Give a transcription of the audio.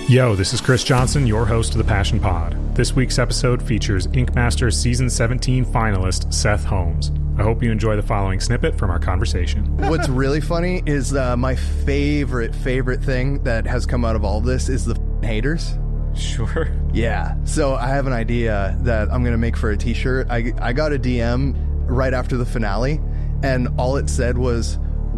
Yo, this is Chris Johnson, your host of the Passion Pod. This week's episode features Ink Master Season 17 finalist Seth Holmes. I hope you enjoy the following snippet from our conversation. What's really funny is my favorite thing that has come out of all this is the haters. Sure. Yeah. So I have an idea that I'm going to make for a t-shirt. I got a DM right after the finale, and all it said was,